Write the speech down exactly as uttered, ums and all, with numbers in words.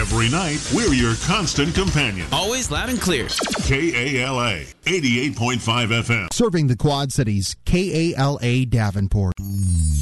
Every night, we're your constant companion. Always loud and clear. K A L A, eighty-eight point five F M. Serving the Quad Cities, K A L A Davenport.